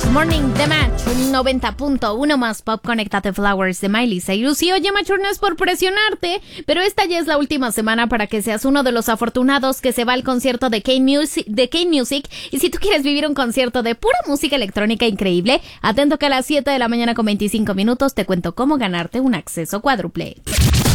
Morning The Match, un 90.1 más pop. Conéctate Flowers de Miley Cyrus. Y oye, Macho, no es por presionarte, pero esta ya es la última semana para que seas uno de los afortunados que se va al concierto de K-Music. Y si tú quieres vivir un concierto de pura música electrónica increíble, atento que a las 7 de la mañana con 25 minutos te cuento cómo ganarte un acceso cuádruple.